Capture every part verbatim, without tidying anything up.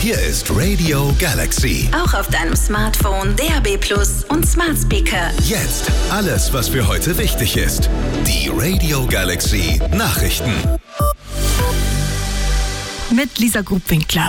Hier ist Radio Galaxy. Auch auf deinem Smartphone, D A B Plus und Smart Speaker. Jetzt alles, was für heute wichtig ist. Die Radio Galaxy Nachrichten. Mit Lisa Grubwinkler.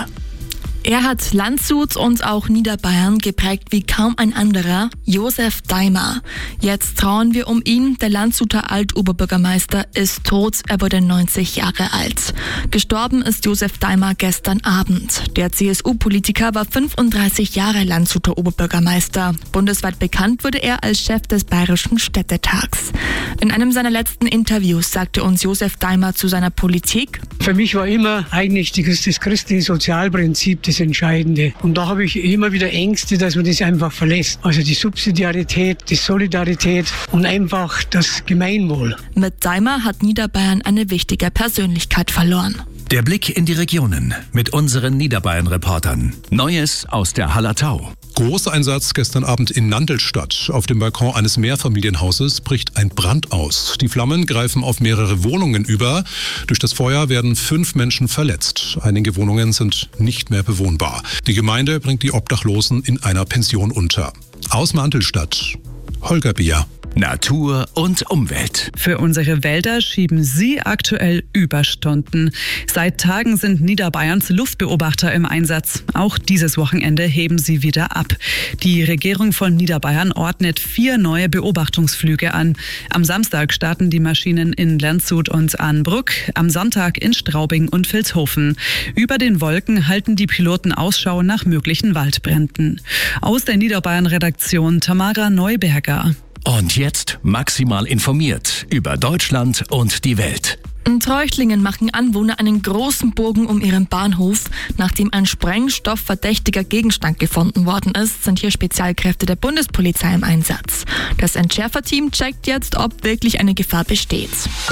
Er hat Landshut und auch Niederbayern geprägt wie kaum ein anderer, Josef Daimar. Jetzt trauern wir um ihn. Der Landshuter Altoberbürgermeister ist tot, er wurde neunzig Jahre alt. Gestorben ist Josef Daimar gestern Abend. Der C S U-Politiker war fünfunddreißig Jahre Landshuter Oberbürgermeister. Bundesweit bekannt wurde er als Chef des Bayerischen Städtetags. In einem seiner letzten Interviews sagte uns Josef Daimar zu seiner Politik: Für mich war immer eigentlich das christliche Sozialprinzip das Entscheidende. Und da habe ich immer wieder Ängste, dass man das einfach verlässt. Also die Subsidiarität, die Solidarität und einfach das Gemeinwohl. Mit Daimar hat Niederbayern eine wichtige Persönlichkeit verloren. Der Blick in die Regionen mit unseren Niederbayern-Reportern. Neues aus der Hallertau. Großeinsatz gestern Abend in Nandlstadt. Auf dem Balkon eines Mehrfamilienhauses bricht ein Brand aus. Die Flammen greifen auf mehrere Wohnungen über. Durch das Feuer werden fünf Menschen verletzt. Einige Wohnungen sind nicht mehr bewohnbar. Die Gemeinde bringt die Obdachlosen in einer Pension unter. Aus Nandlstadt, Holger Bier. Natur und Umwelt. Für unsere Wälder schieben sie aktuell Überstunden. Seit Tagen sind Niederbayerns Luftbeobachter im Einsatz. Auch dieses Wochenende heben sie wieder ab. Die Regierung von Niederbayern ordnet vier neue Beobachtungsflüge an. Am Samstag starten die Maschinen in Landshut und Arnbrück, am Sonntag in Straubing und Vilshofen. Über den Wolken halten die Piloten Ausschau nach möglichen Waldbränden. Aus der Niederbayern-Redaktion Tamara Neuberger. Und jetzt maximal informiert über Deutschland und die Welt. In Treuchtlingen machen Anwohner einen großen Bogen um ihren Bahnhof. Nachdem ein sprengstoffverdächtiger Gegenstand gefunden worden ist, sind hier Spezialkräfte der Bundespolizei im Einsatz. Das Entschärferteam checkt jetzt, ob wirklich eine Gefahr besteht.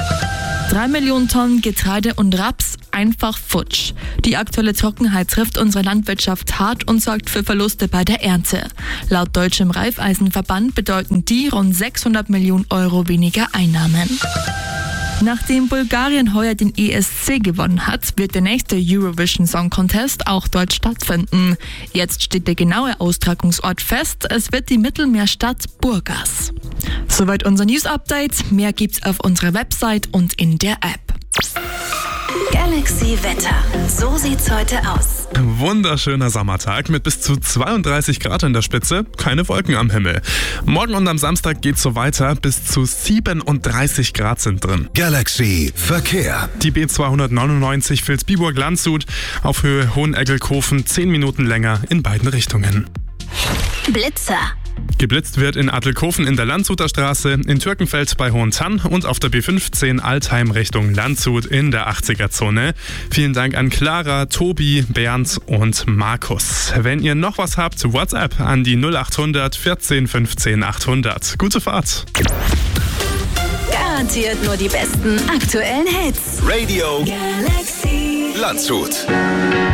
Drei Millionen Tonnen Getreide und Raps einfach futsch. Die aktuelle Trockenheit trifft unsere Landwirtschaft hart und sorgt für Verluste bei der Ernte. Laut Deutschem Raiffeisenverband bedeuten die rund sechshundert Millionen Euro weniger Einnahmen. Nachdem Bulgarien heuer den E S C gewonnen hat, wird der nächste Eurovision Song Contest auch dort stattfinden. Jetzt steht der genaue Austragungsort fest. Es wird die Mittelmeerstadt Burgas. Soweit unser News-Update. Mehr gibt's auf unserer Website und in der App. Galaxy Wetter. So sieht's heute aus. Wunderschöner Sommertag mit bis zu zweiunddreißig Grad in der Spitze, keine Wolken am Himmel. Morgen und am Samstag geht's so weiter, bis zu siebenunddreißig Grad sind drin. Galaxy Verkehr. Die B zweihundertneunundneunzig Vilsbiburg-Landshut auf Höhe Hoheneggelkofen zehn Minuten länger in beiden Richtungen. Blitzer. Geblitzt wird in Attelkofen in der Landshuter Straße, in Türkenfeld bei Hohentann und auf der B fünfzehn Altheim Richtung Landshut in der achtziger-Zone. Vielen Dank an Clara, Tobi, Bernd und Markus. Wenn ihr noch was habt, WhatsApp an die null achthundert vierzehn fünfzehn achthundert. Gute Fahrt! Garantiert nur die besten aktuellen Hits. Radio Galaxy Landshut.